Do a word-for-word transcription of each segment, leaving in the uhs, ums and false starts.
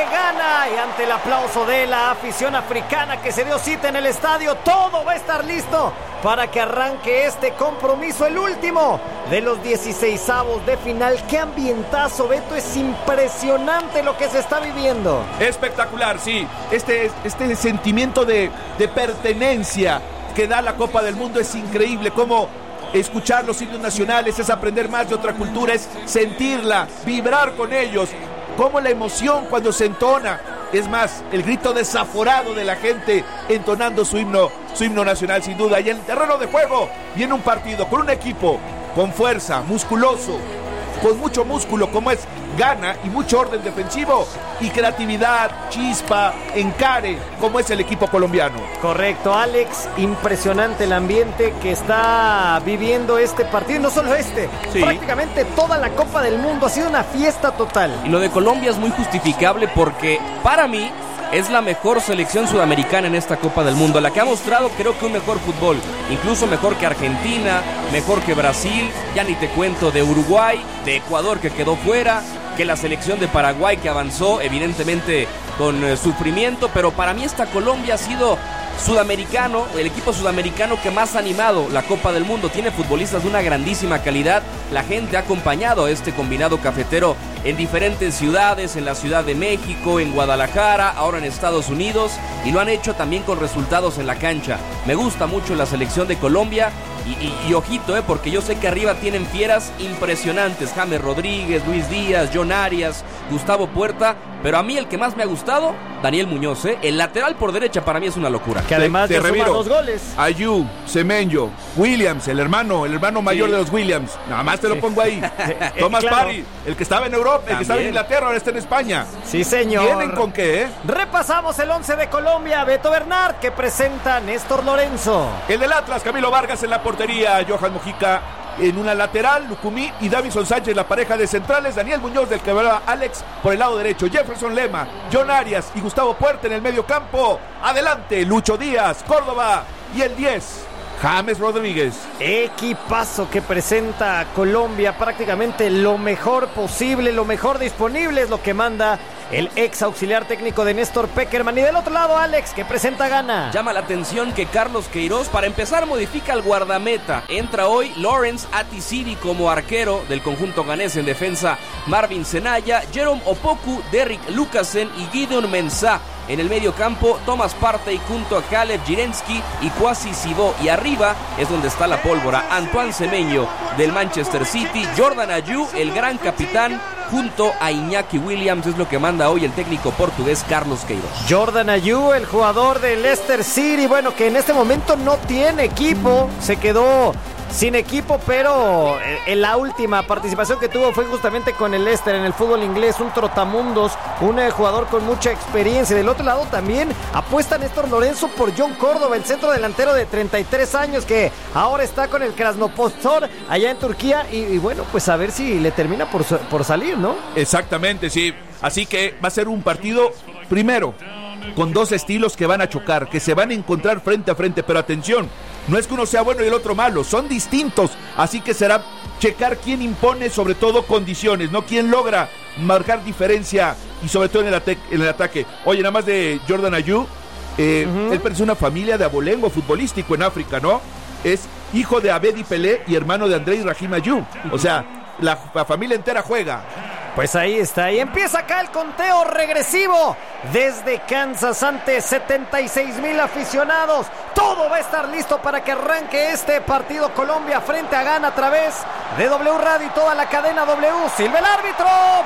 Ghana, y ante el aplauso de la afición africana que se dio cita en el estadio, todo va a estar listo para que arranque este compromiso, el último de los dieciseisavos de final. ¡Qué ambientazo, Beto! Es impresionante lo que se está viviendo. Espectacular, sí. Este, este sentimiento de, de pertenencia que da la Copa del Mundo es increíble. Como escuchar los himnos nacionales es aprender más de otra cultura, es sentirla, vibrar con ellos. Como la emoción cuando se entona. Es más, el grito desaforado de la gente entonando su himno, su himno nacional, sin duda. Y en el terreno de juego viene un partido con un equipo con fuerza, musculoso, con mucho músculo como es Ghana, y mucho orden defensivo y creatividad, chispa, encare como es el equipo colombiano. Correcto, Alex, impresionante el ambiente que está viviendo este partido, no solo este, sí. Prácticamente toda la Copa del Mundo ha sido una fiesta total. Y lo de Colombia es muy justificable porque para mí es la mejor selección sudamericana en esta Copa del Mundo, la que ha mostrado creo que un mejor fútbol, incluso mejor que Argentina, mejor que Brasil, ya ni te cuento de Uruguay, de Ecuador que quedó fuera, que la selección de Paraguay que avanzó evidentemente con eh, sufrimiento, pero para mí esta Colombia ha sido sudamericano, el equipo sudamericano que más ha animado la Copa del Mundo, tiene futbolistas de una grandísima calidad, la gente ha acompañado a este combinado cafetero en diferentes ciudades, en la Ciudad de México, en Guadalajara, ahora en Estados Unidos, y lo han hecho también con resultados en la cancha. Me gusta mucho la selección de Colombia, y, y, y ojito, eh, porque yo sé que arriba tienen fieras impresionantes, James Rodríguez, Luis Díaz, John Arias, Gustavo Puerta, pero a mí el que más me ha gustado, Daniel Muñoz, ¿eh? El lateral por derecha para mí es una locura. Que además de, de suma dos goles. Ayew, Semenyo, Williams, el hermano, el hermano mayor sí. de los Williams. Nada más te lo pongo ahí. Thomas claro. Parry, el que estaba en Europa, También. el que estaba en Inglaterra, ahora está en España. Sí, señor. ¿Tienen con qué, eh? Repasamos el once de Colombia. Beto Bernard, que presenta Néstor Lorenzo. El del Atlas, Camilo Vargas en la portería, Johan Mojica en una lateral, Lucumí y Davison Sánchez, la pareja de centrales, Daniel Muñoz del que hablaba Alex por el lado derecho, Jefferson Lema, John Arias y Gustavo Puerta en el medio campo. Adelante, Lucho Díaz, Córdoba y el diez, James Rodríguez. Equipazo que presenta Colombia, prácticamente lo mejor posible, lo mejor disponible es lo que manda el ex auxiliar técnico de Néstor Pekerman. Y del otro lado, Alex, que presenta Ghana. Llama la atención que Carlos Queiroz, para empezar, modifica el guardameta. Entra hoy Lawrence Atisiri como arquero del conjunto ganés. En defensa, Marvin Senaya, Jerome Opoku, Derrick Lucasen y Gideon Mensah. En el medio campo, Thomas Partey junto a Caleb Jirensky y Kwasi Sibó. Y arriba es donde está la pólvora, Antoine Semenyo del Manchester City, Jordan Ayew, el gran capitán, junto a Iñaki Williams. Es lo que manda hoy el técnico portugués Carlos Queiroz. Jordan Ayew, el jugador del Leicester City, bueno, que en este momento no tiene equipo, se quedó sin equipo, pero en la última participación que tuvo fue justamente con el Leicester en el fútbol inglés, un trotamundos, un eh, jugador con mucha experiencia. Del otro lado también apuesta Néstor Lorenzo por John Córdoba, el centro delantero de treinta y tres años que ahora está con el Krasnodar allá en Turquía, y, y bueno, pues a ver si le termina por, por salir, ¿no? Exactamente, sí. Así que va a ser un partido, primero, con dos estilos que van a chocar, que se van a encontrar frente a frente, pero atención, no es que uno sea bueno y el otro malo, son distintos, así que será checar quién impone, sobre todo condiciones, no quién logra marcar diferencia, y sobre todo en el, ate- en el ataque. Oye, nada más de Jordan Ayew, eh, uh-huh. él pertenece a una familia de abolengo futbolístico en África, ¿no? Es hijo de Abedi Pelé y hermano de Andrei Rahim Ayew, o sea, la, la familia entera juega. Pues ahí está, y empieza acá el conteo regresivo desde Kansas ante setenta y seis mil aficionados. Todo va a estar listo para que arranque este partido. Colombia frente a Ghana a través de W Radio y toda la cadena W. Silva el árbitro,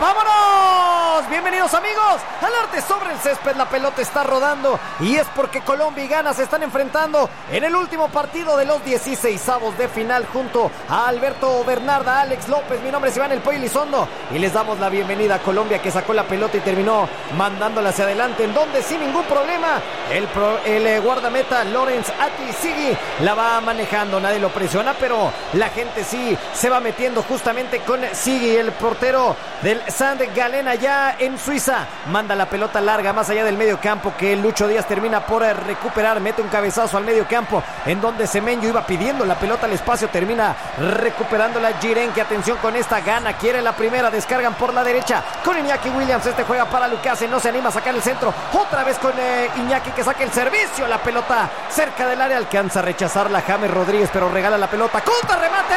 ¡vámonos! Bienvenidos amigos al arte sobre el césped. La pelota está rodando y es porque Colombia y Ghana se están enfrentando en el último partido de los dieciseisavos de final, junto a Alberto Bernarda, Alex López. Mi nombre es Iván El Pollo Elizondo y les damos la bienvenida a Colombia, que sacó la pelota y terminó mandándola hacia adelante, en donde sin ningún problema el, pro, el eh, guardameta Lorenzo Lawrence Ati-Sigi la va manejando, nadie lo presiona, pero la gente sí se va metiendo justamente con Sigi, el portero del Saint Gallen allá en Suiza. Manda la pelota larga más allá del medio campo, que Lucho Díaz termina por recuperar, mete un cabezazo al medio campo en donde Semenyo iba pidiendo la pelota al espacio, termina recuperándola Giren, que atención con esta, gana, quiere la primera, descargan por la derecha con Iñaki Williams, este juega para Lucase, no se anima a sacar el centro, otra vez con eh, Iñaki que saca el servicio, la pelota cerca del área, alcanza a rechazarla James Rodríguez, pero regala la pelota, contra remate,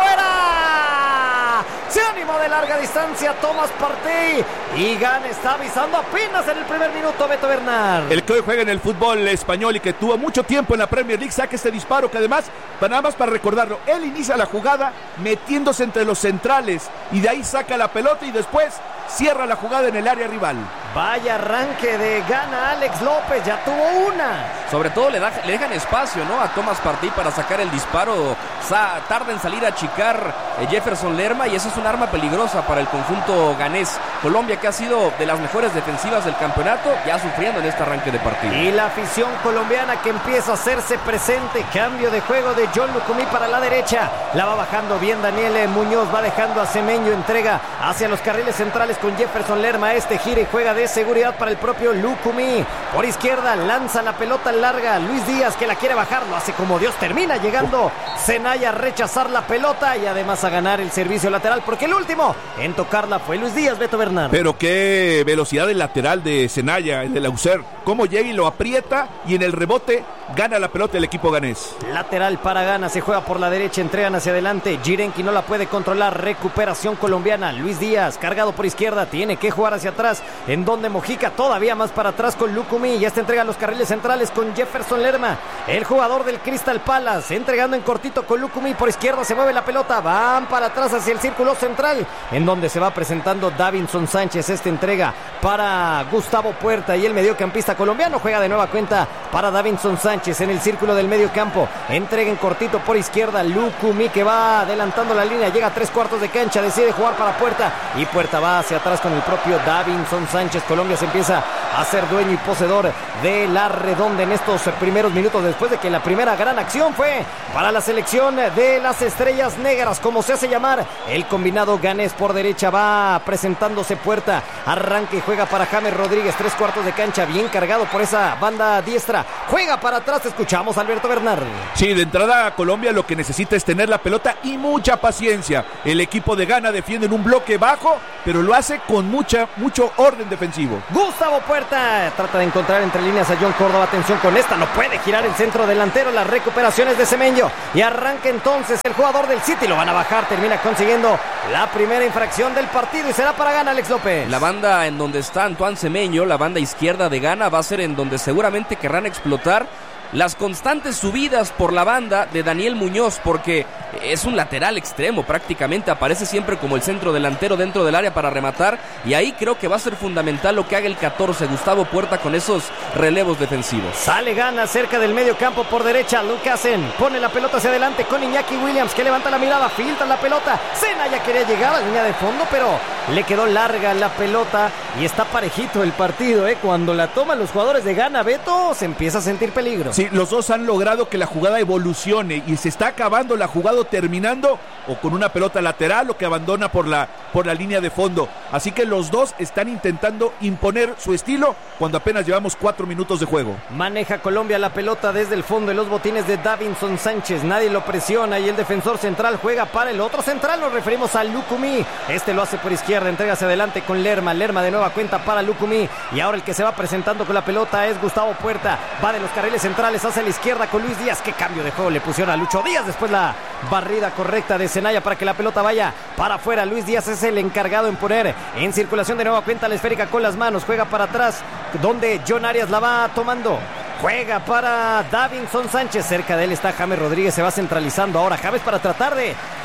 afuera, se ánimo de larga distancia Thomas Partey, y Gana está avisando apenas en el primer minuto. Beto Bernard, el que hoy juega en el fútbol español y que tuvo mucho tiempo en la Premier League, saca este disparo que además, nada más para recordarlo, él inicia la jugada metiéndose entre los centrales y de ahí saca la pelota y después cierra la jugada en el área rival. Vaya arranque de Gana Alex López, ya tuvo una. Sobre todo le, da, le dejan espacio, ¿no?, a Thomas Partey para sacar el disparo. Sa tarda en salir a achicar eh, Jefferson Lerma, y esa es un arma peligrosa para el conjunto ganés. Colombia, que ha sido de las mejores defensivas del campeonato, ya sufriendo en este arranque de partido. Y la afición colombiana que empieza a hacerse presente. Cambio de juego de John Lucumí para la derecha. La va bajando bien Daniel Muñoz, va dejando a Semenyo, entrega hacia los carriles centrales con Jefferson Lerma. Este gira y juega de seguridad para el propio Lucumí. Por izquierda lanza la pelota larga Luis Díaz, que la quiere bajar, lo hace como Dios, termina llegando Zenaya a rechazar la pelota y además a ganar el servicio lateral, porque el último en tocarla fue Luis Díaz. Beto Bernard, pero qué velocidad el lateral de Zenaya, el de Lauser, cómo llega y lo aprieta, y en el rebote gana la pelota el equipo ganés. Lateral para Gana, se juega por la derecha, entregan hacia adelante, Girenki no la puede controlar, recuperación colombiana, Luis Díaz cargado por izquierda, tiene que jugar hacia atrás, en donde Mojica todavía más para atrás con Lucumí, y esta entrega a los carriles centrales con Jefferson Lerma, el jugador del Crystal Palace, entregando en cortito con Lucumí, por izquierda se mueve la pelota, van para atrás hacia el círculo central, en donde se va presentando Davinson Sánchez, esta entrega para Gustavo Puerta, y el mediocampista colombiano juega de nueva cuenta para Davinson Sánchez en el círculo del medio campo, entrega en cortito por izquierda Lucumí, que va adelantando la línea, llega a tres cuartos de cancha, decide jugar para Puerta, y Puerta va hacia atrás con el propio Davinson Sánchez. Colombia se empieza a ser dueño y poseedor de la redonda en estos primeros minutos, después de que la primera gran acción fue para la selección de las Estrellas Negras, como se hace llamar, el combinado ganés. Por derecha va presentándose Puerta, arranque, juega para James Rodríguez, tres cuartos de cancha, bien cargado por esa banda diestra, juega para atrás, escuchamos a Alberto Bernard. Sí, de entrada a Colombia lo que necesita es tener la pelota y mucha paciencia. El equipo de Gana defiende en un bloque bajo, pero lo hace con mucha, mucho orden defensivo. Gustavo Puerta trata de encontrar entre líneas a John Córdoba, atención con esta, no puede girar el centro delantero, las recuperaciones de Semenyo, y arranca entonces el jugador del City, lo van a bajar, termina consiguiendo la primera infracción del partido y será para Gana. Alex López, la banda en donde está Antoine Semenyo, la banda izquierda de Gana, va a ser en donde seguramente querrán explotar las constantes subidas por la banda de Daniel Muñoz, porque es un lateral extremo, prácticamente aparece siempre como el centro delantero dentro del área para rematar, y ahí creo que va a ser fundamental lo que haga el catorce, Gustavo Puerta, con esos relevos defensivos. Sale Gana cerca del medio campo por derecha, Lucasen pone la pelota hacia adelante con Iñaki Williams, que levanta la mirada, filtra la pelota, Sena ya quería llegar a la línea de fondo, pero le quedó larga la pelota y está parejito el partido, ¿eh? Cuando la toman los jugadores de Gana, Beto, se empieza a sentir peligro. Sí, los dos han logrado que la jugada evolucione y se está acabando la jugada, terminando o con una pelota lateral o que abandona por la, por la línea de fondo. Así que los dos están intentando imponer su estilo cuando apenas llevamos cuatro minutos de juego. Maneja Colombia la pelota desde el fondo en los botines de Davinson Sánchez, nadie lo presiona y el defensor central juega para el otro central, nos referimos a Lucumí, este lo hace por izquierda, entrega hacia adelante con Lerma, Lerma de nueva cuenta para Lucumí, y ahora el que se va presentando con la pelota es Gustavo Puerta, va de los carriles centrales hacia la izquierda con Luis Díaz, qué cambio de juego le pusieron a Lucho Díaz, después la barrida correcta de Zenaya para que la pelota vaya para afuera. Luis Díaz es el encargado en poner en circulación de nueva cuenta la esférica con las manos, juega para atrás donde John Arias la va tomando, juega para Davinson Sánchez, cerca de él está James Rodríguez, se va centralizando ahora James para tratar de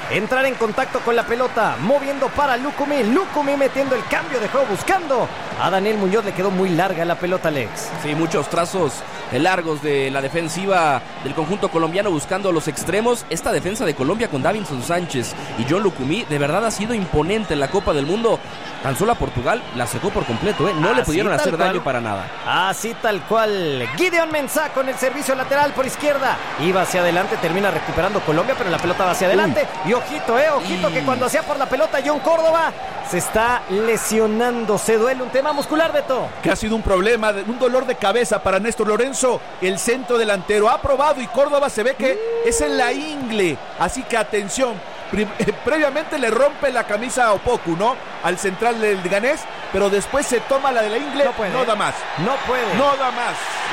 entrar en contacto con la pelota, moviendo para Lucumí, Lucumí metiendo el cambio de juego, buscando a Daniel Muñoz, le quedó muy larga la pelota, Alex. Sí, muchos trazos largos de la defensiva del conjunto colombiano buscando los extremos. Esta defensa de Colombia con Davinson Sánchez y John Lucumí de verdad ha sido imponente en la Copa del Mundo. Tan solo a Portugal la secó por completo, ¿eh? No Así le pudieron hacer cual. daño para nada. Así tal cual. Gideon Mensah con el servicio lateral por izquierda. Iba hacia adelante, termina recuperando Colombia, pero la pelota va hacia adelante. Uy. Y ojito, eh, ojito y... que cuando hacía por la pelota John Córdoba se está lesionando. Se duele un tema muscular, Beto. Que ha sido un problema, un dolor de cabeza para Néstor Lorenzo, el centro delantero. Ha probado y Córdoba se ve que mm. es en la ingle. Así que atención. Previamente le rompe la camisa a Opoku, ¿no? Al central del Ganés, pero después se toma la de la ingle. No puede. No da más. No puede. No da más.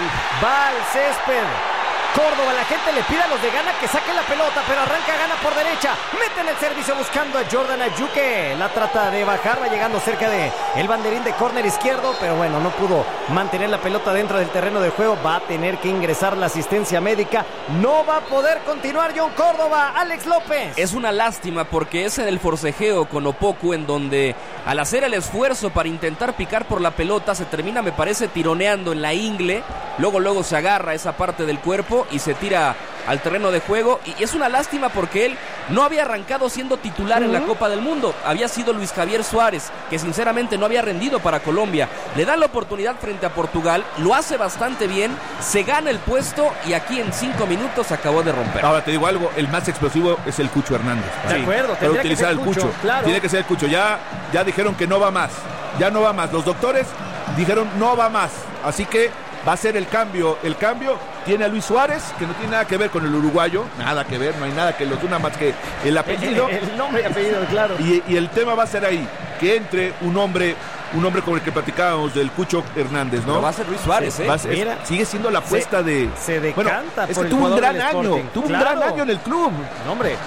Va al césped. Córdoba, la gente le pide a los de Ghana que saquen la pelota, pero arranca Ghana por derecha, mete en el servicio buscando a Jordan Ayew, que la trata de bajar, va llegando cerca de el banderín de córner izquierdo, pero bueno, no pudo mantener la pelota dentro del terreno de juego, va a tener que ingresar la asistencia médica, no va a poder continuar John Córdoba. Alex López. Es una lástima porque es en el forcejeo con Opoku en donde al hacer el esfuerzo para intentar picar por la pelota se termina, me parece, tironeando en la ingle, luego luego se agarra esa parte del cuerpo y se tira al terreno de juego, y es una lástima porque él no había arrancado siendo titular uh-huh. en la Copa del Mundo, había sido Luis Javier Suárez, que sinceramente no había rendido para Colombia. Le dan la oportunidad frente a Portugal, lo hace bastante bien, se gana el puesto y aquí en cinco minutos acabó de romper. Ahora te digo algo, el más explosivo es el Cucho Hernández. De sí, acuerdo, para utilizar el Cucho, claro. Tiene que ser el Cucho, ya, ya dijeron que no va más, ya no va más, los doctores dijeron no va más, así que va a ser el cambio, el cambio tiene a Luis Suárez, que no tiene nada que ver con el uruguayo, nada que ver, no hay nada que los una más que el apellido. El, el nombre y apellido, claro. Y, y el tema va a ser ahí, que entre un hombre, un hombre como el que platicábamos del Cucho Hernández, ¿no? Pero va a ser Luis Suárez, sí, ¿eh? Va a ser, Mira, sigue siendo la apuesta se, de... Se decanta bueno, es por que el tuvo un gran año, tuvo claro. un gran año en el club. No, hombre,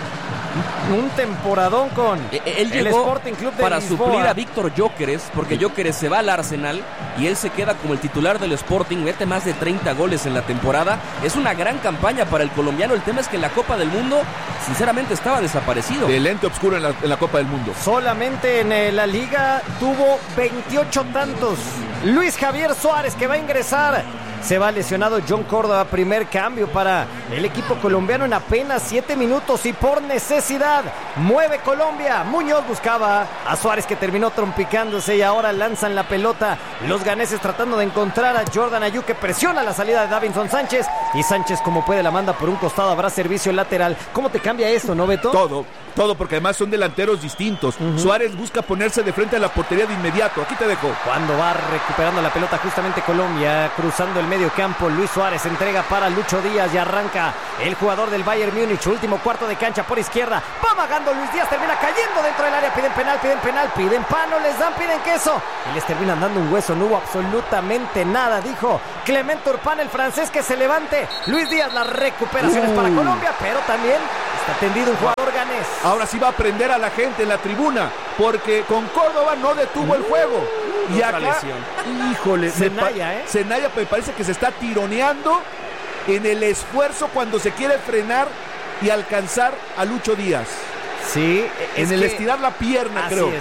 un temporadón con él el llegó Sporting Club de para Lisboa. Suplir a Víctor Gyökeres, porque Gyökeres se va al Arsenal y él se queda como el titular del Sporting, mete más de treinta goles en la temporada. Es una gran campaña para el colombiano. El tema es que en la Copa del Mundo sinceramente estaba desaparecido. De lente obscuro en la, en la Copa del Mundo. Solamente en eh, la Liga tuvo veintiocho tantos. Luis Javier Suárez, que va a ingresar. Se va lesionado John Córdoba, primer cambio para el equipo colombiano en apenas siete minutos y por necesidad mueve Colombia. Muñoz buscaba a Suárez, que terminó trompicándose, y ahora lanzan la pelota los ganeses tratando de encontrar a Jordan Ayew, que presiona la salida de Davinson Sánchez, y Sánchez como puede la manda por un costado, habrá servicio lateral. ¿Cómo te cambia esto, no, Beto? Todo, todo, porque además son delanteros distintos. Uh-huh. Suárez busca ponerse de frente a la portería de inmediato. Aquí te dejo. Cuando va recuperando la pelota justamente Colombia, cruzando el medio campo, Luis Suárez entrega para Lucho Díaz y arranca el jugador del Bayern Múnich, último cuarto de cancha por izquierda, va vagando Luis Díaz, termina cayendo dentro del área, piden penal, piden penal, piden pan, no les dan, piden queso, y les terminan dando un hueso. No hubo absolutamente nada, dijo Clement Urpán, el francés, que se levante. Luis Díaz, las recuperaciones uh. para Colombia, pero también está tendido un jugador ganés. Ahora sí va a prender a la gente en la tribuna, porque con Córdoba no detuvo el juego. Y acá, lesión. híjole, Zenaya, ¿eh? Zenaya me parece que se está tironeando en el esfuerzo cuando se quiere frenar y alcanzar a Lucho Díaz. Sí, en el estirar la pierna, así creo. Es.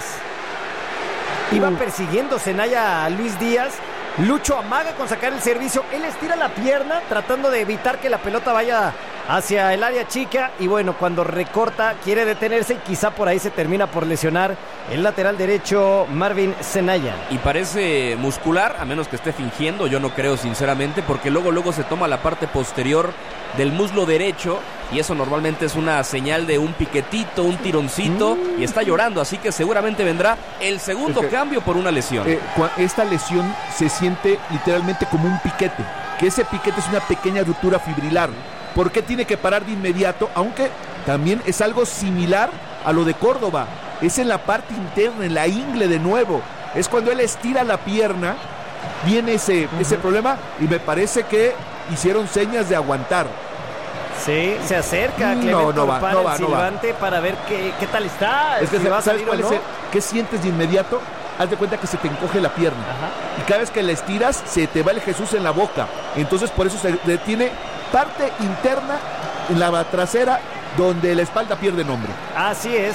Iba persiguiendo Zenaya a Luis Díaz. Lucho amaga con sacar el servicio. Él estira la pierna tratando de evitar que la pelota vaya hacia el área chica, y bueno, cuando recorta quiere detenerse y quizá por ahí se termina por lesionar el lateral derecho Marvin Zenaya. Y parece muscular, a menos que esté fingiendo, yo no creo sinceramente, porque luego luego se toma la parte posterior del muslo derecho y eso normalmente es una señal de un piquetito, un tironcito, mm. y está llorando, así que seguramente vendrá el segundo okay. cambio por una lesión. Eh, esta lesión se siente literalmente como un piquete, que ese piquete es una pequeña ruptura fibrilar. ¿Por qué tiene que parar de inmediato? Aunque también es algo similar a lo de Córdoba. Es en la parte interna, en la ingle de nuevo. Es cuando él estira la pierna, viene ese, uh-huh. ese problema, y me parece que hicieron señas de aguantar. Sí, se acerca no, Clement no va, Urpán, no va, el no silbante, va. para ver qué, qué tal está. Es que si va a ¿sabes salir cuál o no? es el, qué sientes de inmediato? Haz de cuenta que se te encoge la pierna. Ajá. Y cada vez que la estiras, se te va el Jesús en la boca. Entonces por eso se detiene parte interna en la trasera donde la espalda pierde nombre. Así es.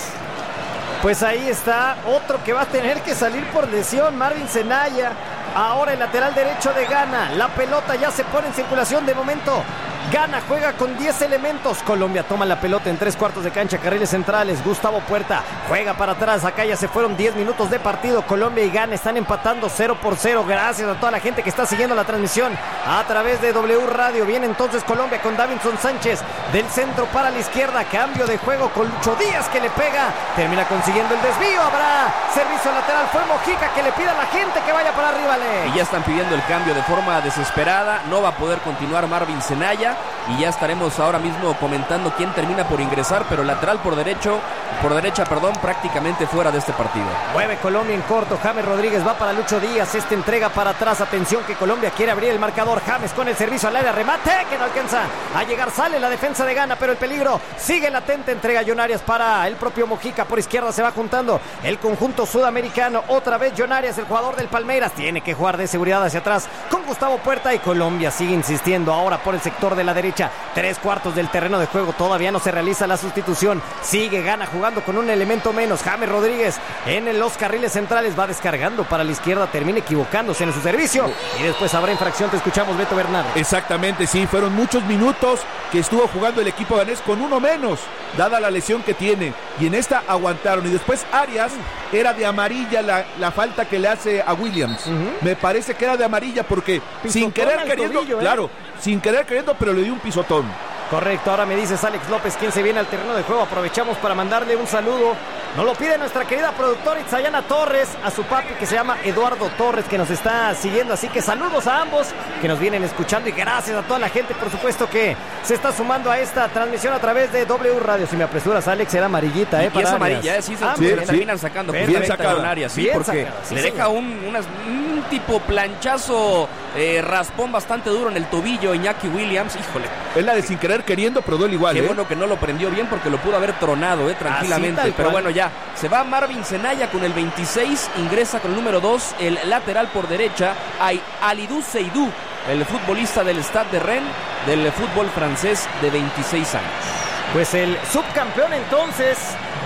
Pues ahí está otro que va a tener que salir por lesión, Marvin Zenaya. Ahora el lateral derecho de Ghana. La pelota ya se pone en circulación de momento. Ghana juega con diez elementos. Colombia toma la pelota en tres cuartos de cancha, carriles centrales. Gustavo Puerta juega para atrás. Acá ya se fueron diez minutos de partido. Colombia y Ghana están empatando cero por cero. Gracias a toda la gente que está siguiendo la transmisión a través de W Radio. Viene entonces Colombia con Davinson Sánchez del centro para la izquierda. Cambio de juego con Lucho Díaz que le pega. Termina consiguiendo el desvío. Habrá servicio lateral. Fue Mojica que le pide a la gente que vaya para arriba. Le. Y ya están pidiendo el cambio de forma desesperada. No va a poder continuar Marvin Zenaya. Y ya estaremos ahora mismo comentando quién termina por ingresar, pero lateral por derecho, por derecha, perdón, prácticamente fuera de este partido. Mueve Colombia en corto, James Rodríguez va para Lucho Díaz, este entrega para atrás, atención que Colombia quiere abrir el marcador, James con el servicio al área, remate que no alcanza a llegar, sale la defensa de Ghana, pero el peligro sigue latente, entrega John Arias para el propio Mojica, por izquierda se va juntando el conjunto sudamericano, otra vez John Arias, el jugador del Palmeiras, tiene que jugar de seguridad hacia atrás con Gustavo Puerta y Colombia sigue insistiendo ahora por el sector de la derecha. Tres cuartos del terreno de juego, todavía no se realiza la sustitución. Sigue Ghana jugando con un elemento menos. James Rodríguez en los carriles centrales va descargando para la izquierda, termina equivocándose en su servicio y después habrá infracción. Te escuchamos, Beto Bernardo. Exactamente, sí, fueron muchos minutos que estuvo jugando el equipo ganés con uno menos, dada la lesión que tiene, y en esta aguantaron. Y después Arias, era de amarilla la, la falta que le hace a Williams. Uh-huh. Me parece que era de amarilla porque pisotón sin querer queriendo, tobillo, ¿eh? Claro, sin querer queriendo, pero le dio un pisotón. Correcto, ahora me dices Alex López quién se viene al terreno de juego. Aprovechamos para mandarle un saludo. Nos lo pide nuestra querida productora Itzayana Torres, a su papi que se llama Eduardo Torres, que nos está siguiendo. Así que saludos a ambos que nos vienen escuchando y gracias a toda la gente, por supuesto, que se está sumando a esta transmisión a través de W Radio. Si me apresuras, Alex, era amarillita, ¿eh? Y, y es amarilla, ¿eh? Sí, se, ah, se bien, terminan sí. sacando. Bien sacado. Sí, bien porque sacado, sí, le señor. Deja un, unas, un tipo planchazo, eh, raspón bastante duro en el tobillo Iñaki Williams. Híjole. Es la de sin querer queriendo, pero duele igual. Qué ¿eh? bueno que no lo prendió bien porque lo pudo haber tronado, eh, tranquilamente. Así, pero bueno, ya. Se va Marvin Zenaya con el veintiséis, ingresa con el número dos, el lateral por derecha, hay Alidou Seydou, el futbolista del Stade de Rennes, del fútbol francés de veintiséis años. Pues el subcampeón entonces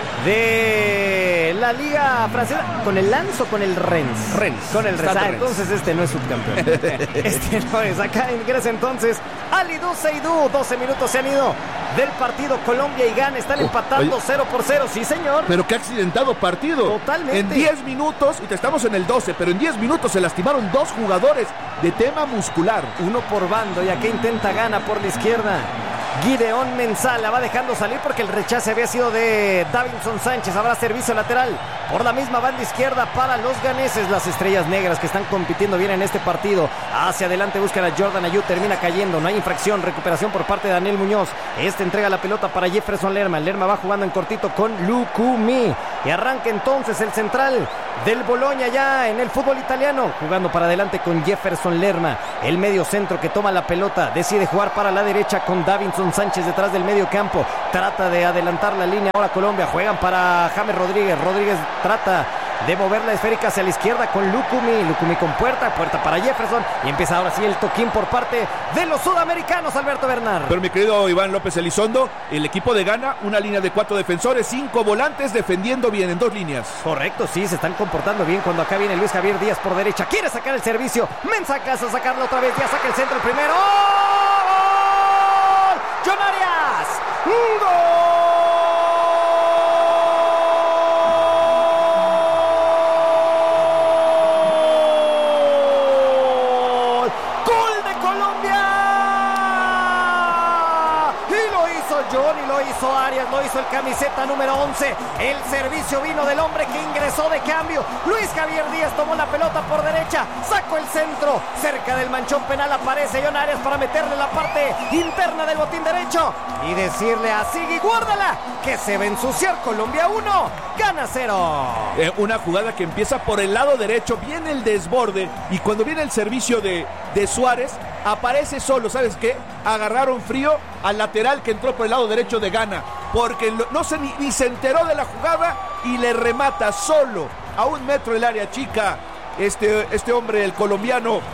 de la Liga Francesa, ¿con el Lens o con el Rennes? Rennes. Con el Rennes. Ah, entonces este no es subcampeón. Este no es. Acá ingresa entonces Alidou Seydou. doce minutos se han ido del partido. Colombia y Ghana están empatando oh, cero por cero. Sí, señor. Pero qué accidentado partido. Totalmente. En diez minutos, y te estamos en el doce, pero en diez minutos se lastimaron dos jugadores de tema muscular. Uno por bando, y acá intenta Ghana por la izquierda. Gideón Mensah la va dejando salir porque el rechace había sido de Davinson Sánchez. Habrá servicio lateral por la misma banda izquierda para los ganeses. Las estrellas negras que están compitiendo bien en este partido. Hacia adelante buscan a Jordan Ayew. Termina cayendo. No hay infracción. Recuperación por parte de Daniel Muñoz. Este entrega la pelota para Jefferson Lerma. Lerma va jugando en cortito con Lukumi. Y arranca entonces el central del Bologna ya en el fútbol italiano. Jugando para adelante con Jefferson Lerma. El medio centro que toma la pelota. Decide jugar para la derecha con Davinson Sánchez detrás del medio campo, trata de adelantar la línea, ahora Colombia, juegan para James Rodríguez, Rodríguez trata de mover la esférica hacia la izquierda con Lukumi, Lukumi con Puerta, Puerta para Jefferson, y empieza ahora sí el toquín por parte de los sudamericanos, Alberto Bernard. Pero mi querido Iván López Elizondo, el equipo de Ghana, una línea de cuatro defensores, cinco volantes defendiendo bien en dos líneas. Correcto, sí, se están comportando bien cuando acá viene Luis Javier Díaz por derecha, quiere sacar el servicio, Mensah casa sacarlo otra vez, ya saca el centro el primero. John Arias, ¡un gol! ¡Gol de Colombia! Y lo hizo John, y lo hizo Arias, lo hizo el camiseta número once. El servicio vino del hombre que ingresó de cambio. Luis Javier Díaz tomó la pelota por derecha, sacó el centro, cerca del manchón penal aparece John Arias para meterle la parte interna del botín derecho y decirle a Sigui, guárdala, que se va a ensuciar. Colombia uno, Ghana cero. Eh, una jugada que empieza por el lado derecho, viene el desborde y cuando viene el servicio de, de Suárez, aparece solo, ¿sabes qué? Agarraron frío al lateral que entró por el lado derecho de Ghana, porque no se ni, ni se enteró de la jugada y le remata solo a un metro del área chica este, este hombre, el colombiano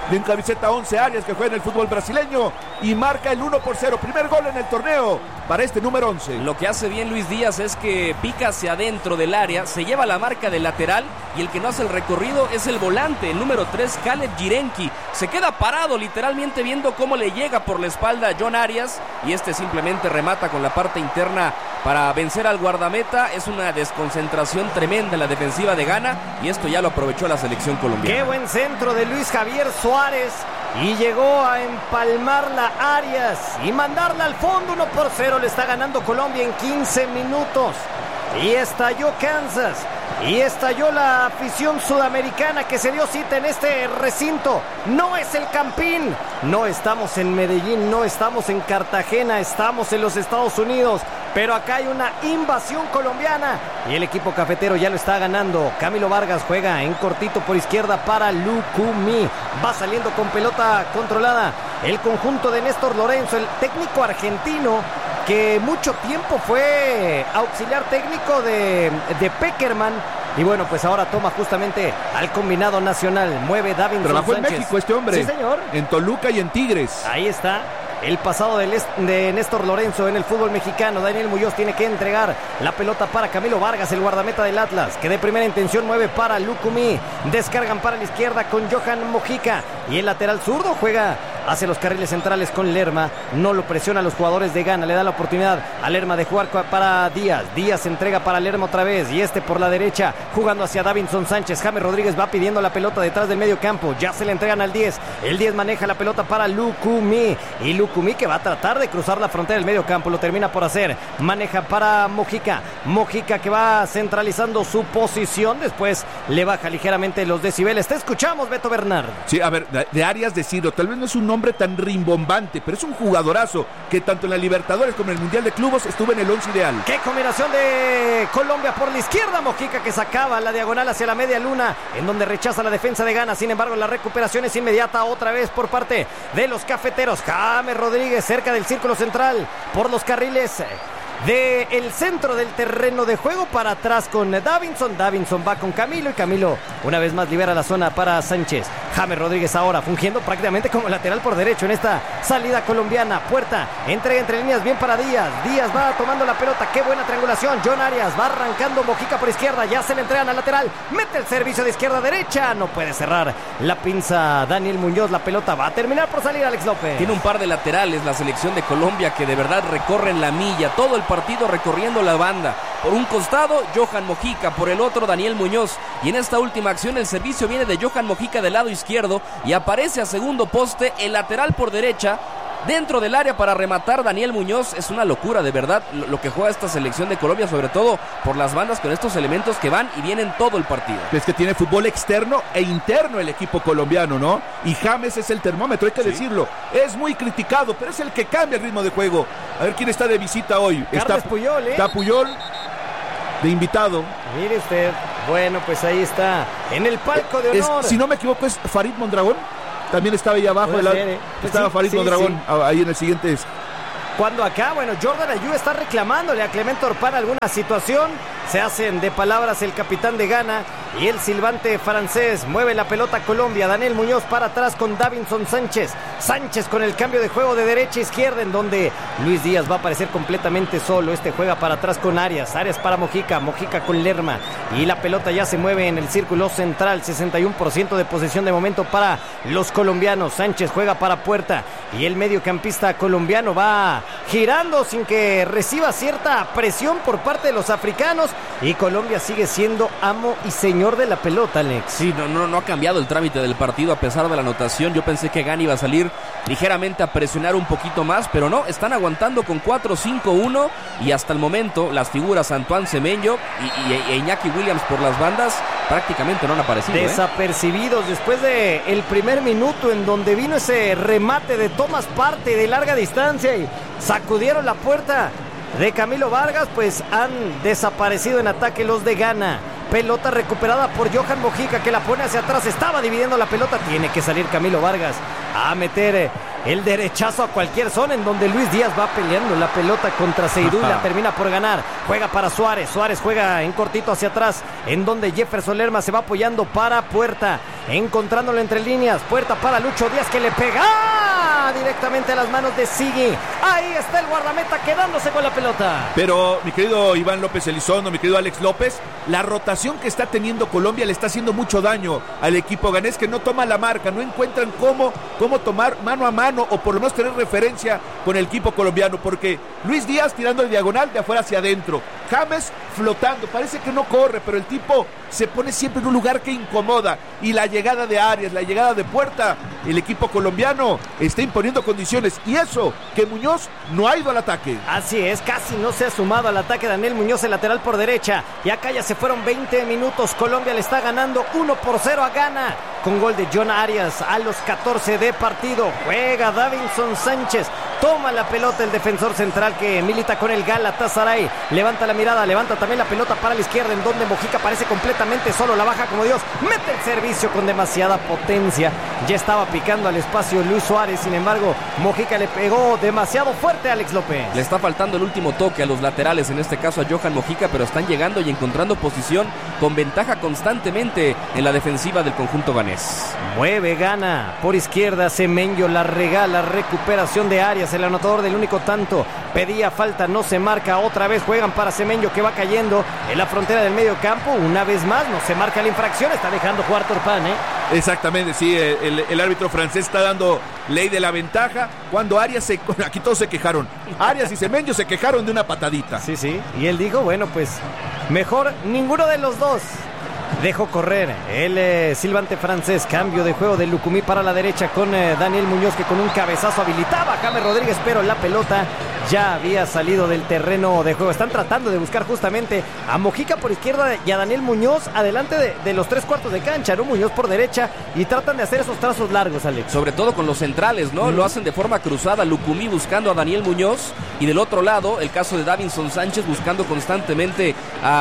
de camiseta once Arias, que juega en el fútbol brasileño y marca el uno por cero. Primer gol en el torneo para este número once. Lo que hace bien Luis Díaz es que pica hacia adentro del área, se lleva la marca del lateral y el que no hace el recorrido es el volante, el número tres, Caleb Jirenki. Se queda parado literalmente viendo cómo le llega por la espalda a John Arias y este simplemente remata con la parte interna para vencer al guardameta. Es una desconcentración tremenda en la defensiva de Ghana y esto ya lo aprovechó la selección colombiana. Qué buen centro de Luis Javier Suárez y llegó a empalmarla Arias y mandarla al fondo. Uno por cero le está ganando Colombia en quince minutos y estalló Kansas y estalló la afición sudamericana que se dio cita en este recinto. No es el Campín, no estamos en Medellín, no estamos en Cartagena, estamos en los Estados Unidos, pero acá hay una invasión colombiana y el equipo cafetero ya lo está ganando. Camilo Vargas juega en cortito por izquierda para Lucumí, va saliendo con pelota controlada el conjunto de Néstor Lorenzo, el técnico argentino que mucho tiempo fue auxiliar técnico de, de Peckerman. Y bueno, pues ahora toma justamente al combinado nacional. Mueve Davinson Trabajó Sánchez. en México este hombre. Sí, señor. En Toluca y en Tigres. Ahí está. El pasado de, de Néstor Lorenzo en el fútbol mexicano. Daniel Muñoz tiene que entregar la pelota para Camilo Vargas, el guardameta del Atlas, que de primera intención mueve para Lucumí. Descargan para la izquierda con Johan Mojica. Y el lateral zurdo juega hacia los carriles centrales con Lerma. No lo presiona a los jugadores de Ghana. Le da la oportunidad a Lerma de jugar para Díaz. Díaz entrega para Lerma otra vez. Y este por la derecha jugando hacia Davinson Sánchez. James Rodríguez va pidiendo la pelota detrás del medio campo. Ya se le entregan al diez. El diez maneja la pelota para Lucumí. Y Lucumí que va a tratar de cruzar la frontera del medio campo. Lo termina por hacer. Maneja para Mojica. Mojica que va centralizando su posición. Después le baja ligeramente los decibeles. Te escuchamos, Beto Bernard. Sí, a ver, de Arias decirlo. Tal vez no es un nombre tan rimbombante, pero es un jugadorazo que tanto en la Libertadores como en el Mundial de Clubes estuvo en el once ideal. ¡Qué combinación de Colombia por la izquierda! Mojica que sacaba la diagonal hacia la media luna, en donde rechaza la defensa de Ghana. Sin embargo, la recuperación es inmediata otra vez por parte de los cafeteros. James Rodríguez cerca del círculo central por los carriles de el centro del terreno de juego para atrás con Davinson. Davinson va con Camilo y Camilo una vez más libera la zona para Sánchez. James Rodríguez ahora fungiendo prácticamente como lateral por derecho en esta salida colombiana. Puerta, entrega entre líneas bien para Díaz. Díaz va tomando la pelota, qué buena triangulación. John Arias va arrancando, Mojica por izquierda, ya se le entregan al lateral, mete el servicio de izquierda a derecha, no puede cerrar la pinza Daniel Muñoz. La pelota va a terminar por salir Alex López. Tiene un par de laterales la selección de Colombia que de verdad recorren la milla, todo el partido recorriendo la banda. Por un costado, Johan Mojica, por el otro, Daniel Muñoz. Y en esta última acción, el servicio viene de Johan Mojica del lado izquierdo y aparece a segundo poste el lateral por derecha. Dentro del área para rematar Daniel Muñoz. Es una locura de verdad lo, lo que juega esta selección de Colombia, sobre todo por las bandas con estos elementos que van y vienen todo el partido. Es que tiene fútbol externo e interno el equipo colombiano, ¿no? Y James es el termómetro, hay que sí. decirlo. Es muy criticado, pero es el que cambia el ritmo de juego. A ver quién está de visita hoy. Carles está Puyol, ¿eh? Está Puyol de invitado. Mire usted. Bueno, pues ahí está. En el palco de honor. Es, si no me equivoco, es Farid Mondragón. También estaba ahí abajo, la, ser, eh. estaba sí, Farid sí, Mondragón sí. ahí en el siguiente. Cuando acá, bueno, Jordan Ayew está reclamándole a Clemente Orpán alguna situación. Se hacen de palabras el capitán de Ghana y el silbante francés. Mueve la pelota Colombia. Daniel Muñoz para atrás con Davinson Sánchez. Sánchez con el cambio de juego de derecha a izquierda, en donde Luis Díaz va a aparecer completamente solo. Este juega para atrás con Arias. Arias para Mojica. Mojica con Lerma. Y la pelota ya se mueve en el círculo central. sesenta y uno por ciento de posesión de momento para los colombianos. Sánchez juega para Puerta. Y el mediocampista colombiano va girando sin que reciba cierta presión por parte de los africanos. Y Colombia sigue siendo amo y señor de la pelota, Alex. Sí, no, no, no ha cambiado el trámite del partido a pesar de la anotación. Yo pensé que Ghana iba a salir ligeramente a presionar un poquito más, pero no, están aguantando con cuatro cinco uno y hasta el momento las figuras Antoine Semenyo y, y, e Iñaki Williams por las bandas prácticamente no han aparecido. Desapercibidos, ¿eh? Después de el primer minuto en donde vino ese remate de Thomas Partey de larga distancia y sacudieron la puerta de Camilo Vargas, pues han desaparecido en ataque los de Ghana. Pelota recuperada por Johan Mojica, que la pone hacia atrás, estaba dividiendo la pelota, tiene que salir Camilo Vargas a meter el derechazo a cualquier zona, en donde Luis Díaz va peleando la pelota contra Seydou y la termina por ganar. Juega para Suárez, Suárez juega en cortito hacia atrás, en donde Jefferson Lerma se va apoyando para Puerta. encontrándolo entre líneas. Puerta para Lucho Díaz, que le pega directamente a las manos de Sigui. Ahí está el guardameta quedándose con la pelota. Pero mi querido Iván López Elizondo, mi querido Alex López, la rotación que está teniendo Colombia le está haciendo mucho daño al equipo ganés, que no toma la marca, no encuentran cómo, cómo tomar mano a mano o por lo menos tener referencia con el equipo colombiano, porque Luis Díaz tirando de diagonal de afuera hacia adentro, James flotando, parece que no corre, pero el tipo se pone siempre en un lugar que incomoda, y la llegada de Arias, la llegada de Puerta, el equipo colombiano está imponiendo condiciones, y eso, que Muñoz no ha ido al ataque. Así es, casi no se ha sumado al ataque Daniel Muñoz, el lateral por derecha, y acá ya se fueron veinte minutos, Colombia le está ganando uno por cero a Ghana, con gol de John Arias a los catorce de partido. Juega Davinson Sánchez, toma la pelota el defensor central que milita con el Galatasaray, levanta la mirada, levanta también la pelota para la izquierda, en donde Mojica parece completamente solo, la baja como Dios, mete el servicio con demasiada potencia, ya estaba picando al espacio Luis Suárez, sin embargo Mojica le pegó demasiado fuerte a Alex López. Le está faltando el último toque a los laterales, en este caso a Johan Mojica, pero están llegando y encontrando posición con ventaja constantemente en la defensiva del conjunto ganés. Mueve, Gana por izquierda, Semenyo la regala, recuperación de Arias, el anotador del único tanto, pedía falta, no se marca, otra vez juegan para Semenyo, que va cayendo en la frontera del medio campo, una vez más no se marca la infracción, está dejando jugar Turpin, ¿eh? Exactamente, sí, el, el árbitro francés está dando ley de la ventaja, cuando Arias se, aquí todos se quejaron, Arias y Semenyo se quejaron de una patadita. Sí, sí, y él dijo, bueno, pues mejor ninguno de los dos. Dejó correr el eh, silbante francés, cambio de juego de Lucumí para la derecha con eh, Daniel Muñoz, que con un cabezazo habilitaba a James Rodríguez, pero la pelota ya había salido del terreno de juego. Están tratando de buscar justamente a Mojica por izquierda y a Daniel Muñoz adelante de, de los tres cuartos de cancha, ¿no? Muñoz por derecha, y tratan de hacer esos trazos largos, Alex. Sobre todo con los centrales, ¿no? Mm. Lo hacen de forma cruzada, Lucumí buscando a Daniel Muñoz, y del otro lado, el caso de Davinson Sánchez buscando constantemente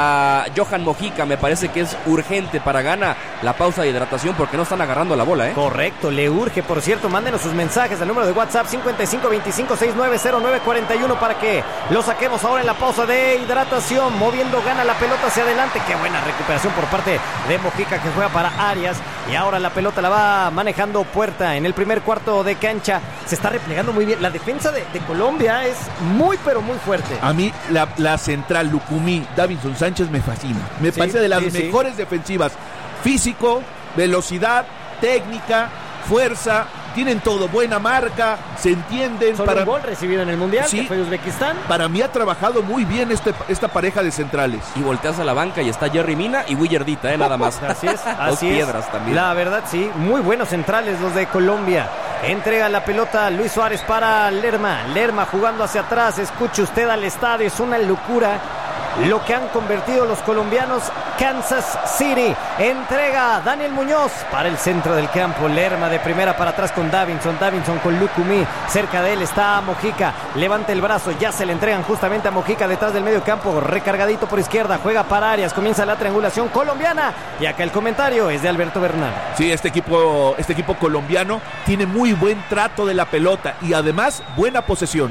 a Johan Mojica. Me parece que es urgente para Ghana la pausa de hidratación, porque no están agarrando la bola, ¿eh? Correcto, le urge, por cierto, mándenos sus mensajes al número de WhatsApp cincuenta y cinco veinticinco sesenta y nueve cero nueve cuarenta y uno para que lo saquemos ahora en la pausa de hidratación. Moviendo Ghana la pelota hacia adelante, qué buena recuperación por parte de Mojica, que juega para Arias, y ahora la pelota la va manejando Puerta en el primer cuarto de cancha. Se está replegando muy bien, la defensa de, de Colombia es muy pero muy fuerte. A mí la, la central Lucumí, Davinson Sánchez me fascina, me sí, parece de las sí, mejores sí. defensivas, físico, velocidad, técnica, fuerza, tienen todo, buena marca, se entienden. Solo para un gol recibido en el Mundial, sí, que fue Uzbekistán. Para mí ha trabajado muy bien este, esta pareja de centrales. Y volteas a la banca y está Jerry Mina y Willardita, ¿eh? Nada más. Así es, así Dos piedras es. también. La verdad, sí, muy buenos centrales los de Colombia. Entrega la pelota Luis Suárez para Lerma. Lerma jugando hacia atrás. Escuche usted al estadio, es una locura lo que han convertido los colombianos. Kansas City entrega Daniel Muñoz para el centro del campo. Lerma de primera para atrás con Davinson. Davinson con Lucumí. Cerca de él está Mojica. Levanta el brazo. Ya se le entregan justamente a Mojica detrás del medio campo. Recargadito por izquierda. Juega para Arias. Comienza la triangulación colombiana. Y acá el comentario es de Alberto Bernal. Sí, este equipo, este equipo colombiano tiene muy buen trato de la pelota y además buena posesión.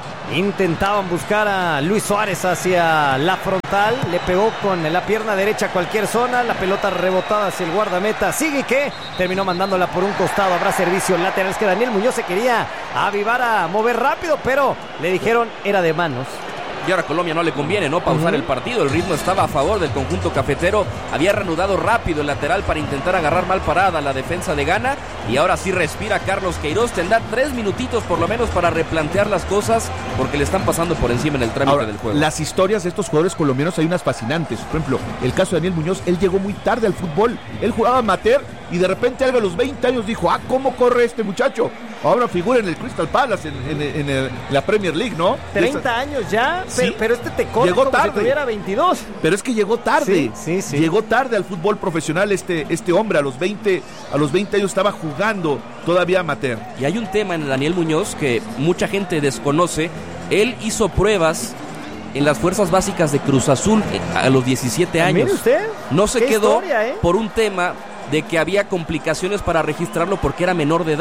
Intentaban buscar a Luis Suárez hacia la frontal, le pegó con la pierna derecha a cualquier zona, la pelota rebotada hacia el guardameta, sigue que terminó mandándola por un costado, habrá servicio lateral. Es que Daniel Muñoz se quería avivar a mover rápido, pero le dijeron era de manos. Y ahora a Colombia no le conviene, ¿no? Pausar uh-huh. el partido. El ritmo estaba a favor del conjunto cafetero. Había reanudado rápido el lateral para intentar agarrar mal parada la defensa de Ghana. Y ahora sí respira Carlos Queiroz. Tendrá tres minutitos por lo menos para replantear las cosas, porque le están pasando por encima en el trámite ahora, del juego. Las historias de estos jugadores colombianos hay unas fascinantes. Por ejemplo, el caso de Daniel Muñoz. Él llegó muy tarde al fútbol. Él jugaba amateur y de repente algo a los veinte años dijo, ah, ¿cómo corre este muchacho? Ahora figura en el Crystal Palace, en, en, en, el, en la Premier League, ¿no? treinta esa... años ya, sí, pero, pero este te corre llegó como tarde. Si tuviera veintidós. Pero es que llegó tarde. Sí, sí, sí. Llegó tarde al fútbol profesional este, este hombre. A los veinte, a los veinte años estaba jugando todavía amateur. Y hay un tema en Daniel Muñoz que mucha gente desconoce. Él hizo pruebas en las fuerzas básicas de Cruz Azul a los diecisiete años. Mire usted. No se quedó historia, ¿eh? por un tema de que había complicaciones para registrarlo porque era menor de edad.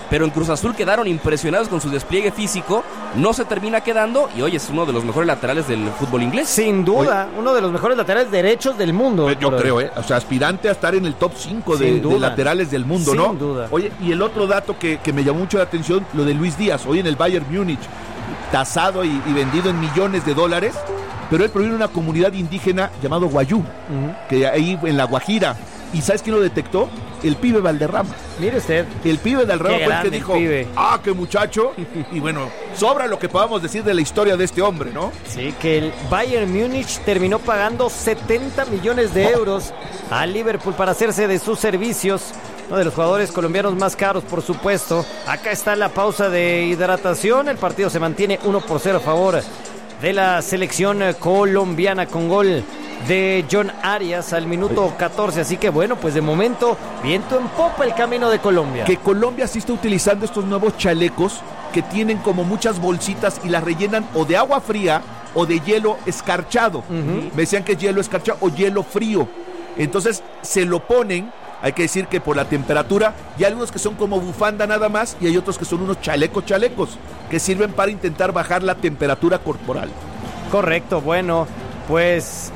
pero en Cruz Azul quedaron impresionados con su despliegue físico, no se termina quedando y hoy es uno de los mejores laterales del fútbol inglés. Sin duda, Oye, uno de los mejores laterales derechos del mundo. Yo creo, creo, ¿eh? O sea, aspirante a estar en el top cinco de, de laterales del mundo, Sin ¿no? Sin duda. Oye, y el otro dato que, que me llamó mucho la atención, lo de Luis Díaz, hoy en el Bayern Múnich, tasado y, y vendido en millones de dólares, pero él proviene de una comunidad indígena llamado Guayú, uh-huh. que ahí en la Guajira. ¿Y sabes quién lo detectó? El pibe Valderrama. Mire usted. El pibe Valderrama fue el que dijo, pibe. ah, qué muchacho. Y bueno, sobra lo que podamos decir de la historia de este hombre, ¿no? Sí, que el Bayern Múnich terminó pagando setenta millones de euros oh. a Liverpool para hacerse de sus servicios. Uno de los jugadores colombianos más caros, por supuesto. Acá está la pausa de hidratación. El partido se mantiene uno por cero a favor de la selección colombiana con gol de John Arias al minuto catorce, así que bueno, pues de momento viento en popa el camino de Colombia. Que Colombia sí está utilizando estos nuevos chalecos que tienen como muchas bolsitas y las rellenan o de agua fría o de hielo escarchado. Uh-huh. Me decían que es hielo escarchado o hielo frío. Entonces se lo ponen, hay que decir que por la temperatura, y hay algunos que son como bufanda nada más y hay otros que son unos chalecos chalecos que sirven para intentar bajar la temperatura corporal. Correcto, bueno, pues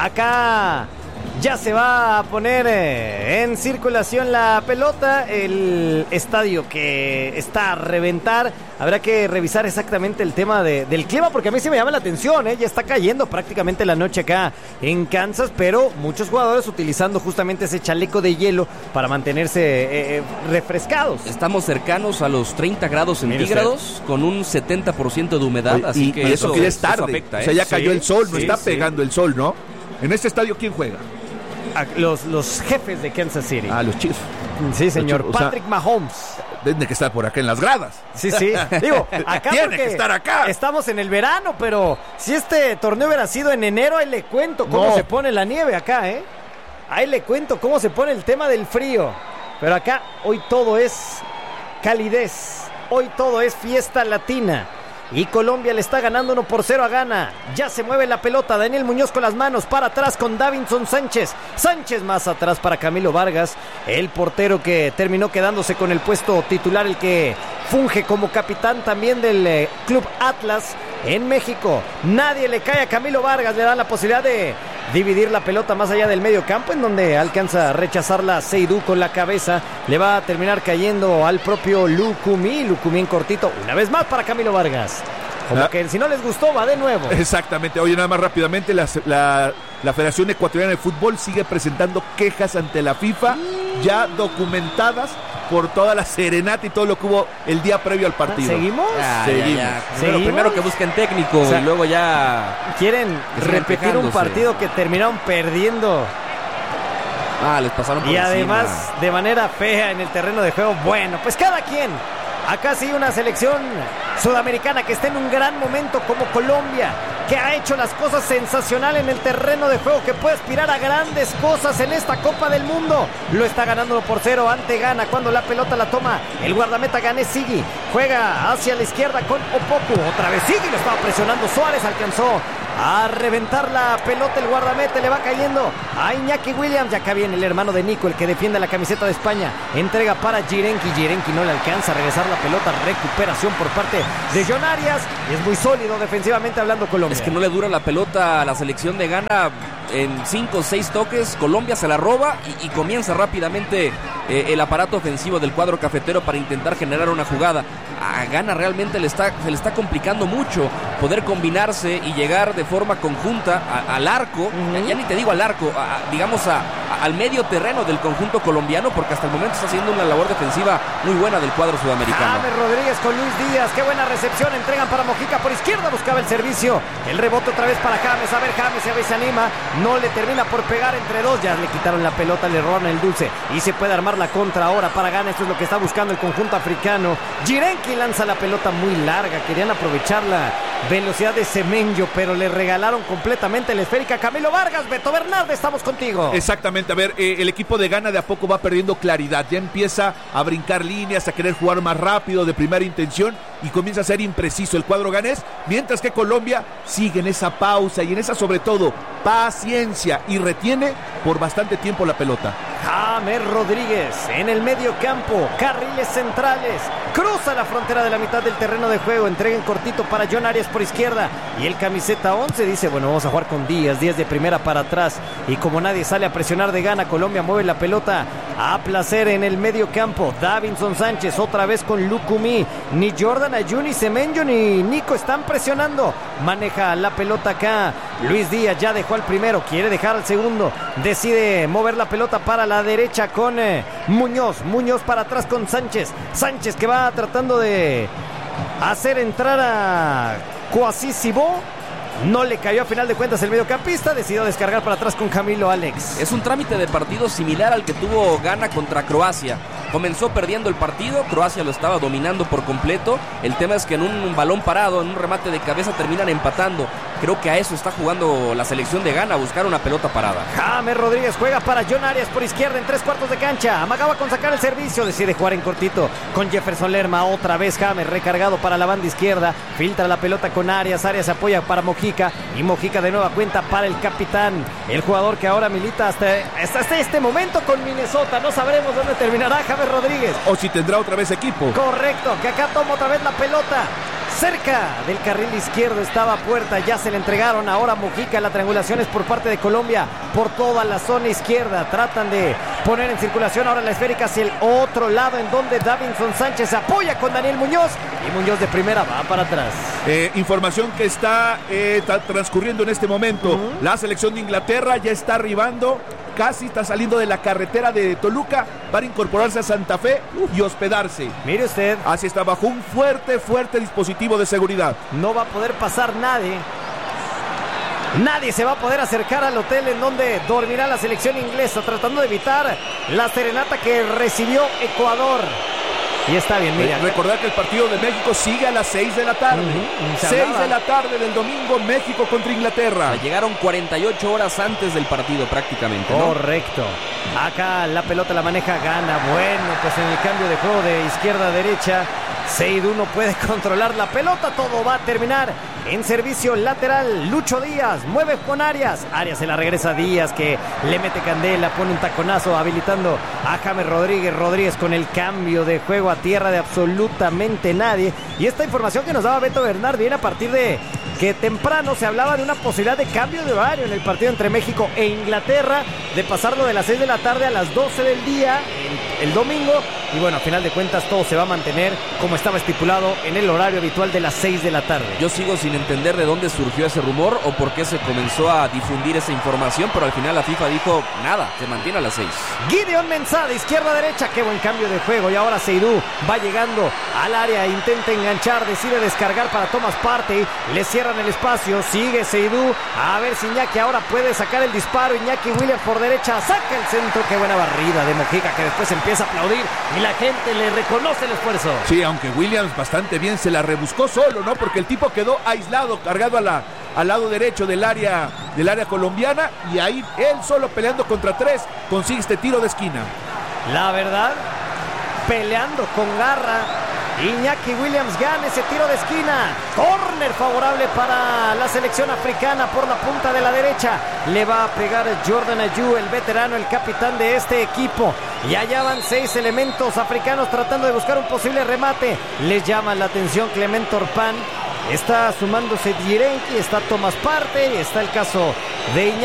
acá ya se va a poner eh, en circulación la pelota, el estadio que está a reventar. Habrá que revisar exactamente el tema de, del clima, porque a mí sí me llama la atención, ¿eh? Ya está cayendo prácticamente la noche acá en Kansas, pero muchos jugadores utilizando justamente ese chaleco de hielo para mantenerse eh, refrescados. Estamos cercanos a los treinta grados centígrados con un setenta por ciento de humedad, Oye, así y, que y eso, eso, que ya es tarde. Eso afecta, ¿eh? O sea, ya cayó sí, el sol, no sí, está sí. pegando el sol, ¿no? En este estadio, ¿quién juega? Los, los jefes de Kansas City. Ah, los Chiefs. Sí, señor. Chiefs, Patrick o sea, Mahomes. Tiene que estar por acá en las gradas. Sí, sí. Digo, acá tiene que estar acá. Estamos en el verano, pero si este torneo hubiera sido en enero, ahí le cuento cómo no. se pone la nieve acá, ¿eh? Ahí le cuento cómo se pone el tema del frío. Pero acá hoy todo es calidez. Hoy todo es fiesta latina. Y Colombia le está ganando uno por cero a Ghana. Ya se mueve la pelota. Daniel Muñoz con las manos para atrás con Davinson Sánchez. Sánchez más atrás para Camilo Vargas. El portero que terminó quedándose con el puesto titular. El que funge como capitán también del eh, Club Atlas en México. Nadie le cae a Camilo Vargas. Le dan la posibilidad de dividir la pelota más allá del medio campo, en donde alcanza a rechazarla Seydou con la cabeza. Le va a terminar cayendo al propio Lucumí. Lucumí en cortito. Una vez más para Camilo Vargas. Como ah. que si no les gustó, va de nuevo. Exactamente. Oye, nada más rápidamente, la, la, la Federación Ecuatoriana de Fútbol sigue presentando quejas ante la FIFA, ya documentadas por toda la serenata y todo lo que hubo el día previo al partido. ¿Seguimos? Ya, Seguimos. Ya, ya. Primero, primero que busquen técnico, o sea, y luego ya... Quieren repetir un partido que terminaron perdiendo. Ah, les pasaron por Y encima. además de manera fea en el terreno de juego. Bueno, pues cada quien. Acá sí una selección sudamericana que está en un gran momento como Colombia, que ha hecho las cosas sensacional en el terreno de juego, que puede aspirar a grandes cosas en esta Copa del Mundo. Lo está ganando uno por cero ante Ghana cuando la pelota la toma el guardameta Gané Sigui. Juega hacia la izquierda con Opoku. Otra vez Sigui, lo estaba presionando Suárez, alcanzó a reventar la pelota el guardameta, le va cayendo a Iñaki Williams. Y acá viene el hermano de Nico, el que defiende la camiseta de España. Entrega para Jirenki, Jirenki no le alcanza a regresar la pelota. Recuperación por parte de John Arias. Y es muy sólido defensivamente hablando Colombia. Es que no le dura la pelota a la selección de Ghana. En cinco o seis toques Colombia se la roba y, y comienza rápidamente eh, el aparato ofensivo del cuadro cafetero para intentar generar una jugada. A Ghana realmente le está, se le está complicando mucho poder combinarse y llegar de forma conjunta a, al arco, uh-huh. ya ni te digo al arco, a, digamos a, a, al medio terreno del conjunto colombiano, porque hasta el momento está haciendo una labor defensiva muy buena del cuadro sudamericano. James Rodríguez con Luis Díaz, qué buena recepción, entregan para Mojica por izquierda, buscaba el servicio, el rebote otra vez para James, a ver James, a ver se anima, no le termina por pegar entre dos, ya le quitaron la pelota, le robaron el dulce y se puede armar la contra ahora para Ghana. Esto es lo que está buscando el conjunto africano. Jirenki lanza la pelota muy larga, querían aprovechar la velocidad de Semenyo, pero le regalaron completamente la esférica. Camilo Vargas, Beto Bernardes, estamos contigo. Exactamente, a ver, eh, el equipo de Ghana de a poco va perdiendo claridad, ya empieza a brincar líneas, a querer jugar más rápido de primera intención y comienza a ser impreciso el cuadro ganés, mientras que Colombia sigue en esa pausa y en esa sobre todo paciencia y retiene por bastante tiempo la pelota. James Rodríguez en el medio campo, carriles centrales, cruza la frontera de la mitad del terreno de juego, entrega en cortito para John Arias por izquierda y el camiseta once dice, bueno, vamos a jugar con Díaz, Díaz de primera para atrás y como nadie sale a presionar de gana, Colombia mueve la pelota a placer en el medio campo. Davinson Sánchez otra vez con Lucumí, ni Jordan Ayew, ni Semenyo, ni Nico están presionando, maneja la pelota acá Luis Díaz, ya dejó al primero, quiere dejar al segundo, decide mover la pelota para la derecha con eh, Muñoz, Muñoz para atrás con Sánchez, Sánchez que va tratando de hacer entrar a Kouassi Sibó. No le cayó a final de cuentas el mediocampista, decidió descargar para atrás con Camilo Alex. Es un trámite de partido similar al que tuvo Ghana contra Croacia. Comenzó perdiendo el partido, Croacia lo estaba dominando por completo. El tema es que en un balón parado, en un remate de cabeza terminan empatando. Creo que a eso está jugando la selección de Ghana, a buscar una pelota parada. James Rodríguez juega para John Arias por izquierda en tres cuartos de cancha. Amagaba con sacar el servicio, decide jugar en cortito con Jefferson Lerma. Otra vez James recargado para la banda izquierda. Filtra la pelota con Arias, Arias apoya para Mojica y Mojica de nueva cuenta para el capitán. El jugador que ahora milita hasta, hasta este momento con Minnesota. No sabremos dónde terminará James Rodríguez. O si tendrá otra vez equipo. Correcto, que acá toma otra vez la pelota. Cerca del carril izquierdo estaba Puerta, ya se le entregaron. Ahora Mojica, la triangulación es por parte de Colombia por toda la zona izquierda. Tratan de poner en circulación ahora la esférica hacia el otro lado, en donde Davinson Sánchez apoya con Daniel Muñoz y Muñoz de primera va para atrás. Eh, información que está, eh, está transcurriendo en este momento. Uh-huh. La selección de Inglaterra ya está arribando. Casi está saliendo de la carretera de Toluca para incorporarse a Santa Fe y hospedarse. Mire usted. Así está, bajo un fuerte, fuerte dispositivo de seguridad. No va a poder pasar nadie. Nadie se va a poder acercar al hotel en donde dormirá la selección inglesa, tratando de evitar la serenata que recibió Ecuador. Y está bien, mira. Recordar que el partido de México sigue a las seis de la tarde. Uh-huh. seis de la tarde del domingo, México contra Inglaterra. O sea, llegaron cuarenta y ocho horas antes del partido prácticamente, ¿no? Correcto. Acá la pelota la maneja Ghana. Bueno, pues en el cambio de juego de izquierda a derecha, Seydou no puede controlar la pelota. Todo va a terminar en servicio lateral. Lucho Díaz mueve con Arias. Arias se la regresa a Díaz, que le mete candela, pone un taconazo habilitando a James Rodríguez. Rodríguez con el cambio de juego a tierra de absolutamente nadie. Y esta información que nos daba Beto Bernard viene a partir de que temprano se hablaba de una posibilidad de cambio de horario en el partido entre México e Inglaterra, de pasarlo de las seis de la tarde a las doce del día el, el domingo. Y bueno, a final de cuentas todo se va a mantener como estaba estipulado en el horario habitual de las seis de la tarde. Yo sigo sin entender de dónde surgió ese rumor o por qué se comenzó a difundir esa información, pero al final la FIFA dijo nada, se mantiene a las seis. Gideon Mensah de izquierda a derecha, qué buen cambio de juego. Y ahora Seydou va llegando al área, intenta enganchar, decide descargar para Thomas Partey, le cierran el espacio, sigue Seydou, a ver si Iñaki ahora puede sacar el disparo. Iñaki Williams por derecha, saca el centro, qué buena barrida de Mojica, que después empieza a aplaudir y la gente le reconoce el esfuerzo. Sí, aunque Williams bastante bien se la rebuscó solo, ¿no? Porque el tipo quedó aislado, cargado a la, al lado derecho del área, del área colombiana, y ahí él solo peleando contra tres consigue este tiro de esquina. La verdad, peleando con garra, Iñaki Williams gana ese tiro de esquina. Córner favorable para la selección africana por la punta de la derecha. Le va a pegar Jordan Ayew, el veterano, el capitán de este equipo. Y allá van seis elementos africanos tratando de buscar un posible remate. Les llama la atención Clement Orpan. Está sumándose Djirenki, está Thomas Partey, está el caso de Iñaki.